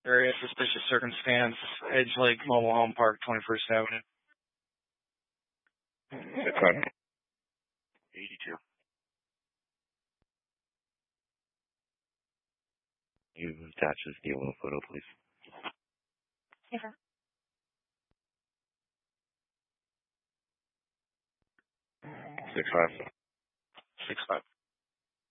Area suspicious circumstance, Edge Lake Mobile Home Park, 21st Avenue. 82. You attach this deal in a photo, please. Yes, sir. 6'5". 6'5".